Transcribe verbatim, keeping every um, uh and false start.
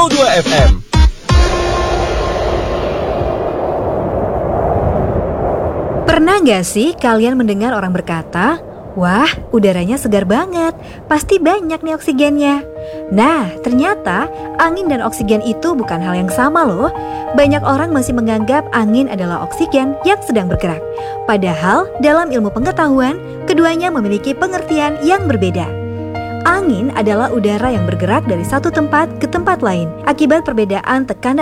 nol dua F M. Pernah nggak sih kalian mendengar orang berkata, wah, udaranya segar banget, pasti banyak nih oksigennya. Nah, ternyata angin dan oksigen itu bukan hal yang sama loh. Banyak orang masih menganggap angin adalah oksigen yang sedang bergerak. Padahal dalam ilmu pengetahuan, keduanya memiliki pengertian yang berbeda. Angin adalah udara yang bergerak dari satu tempat ke tempat lain akibat perbedaan tekanan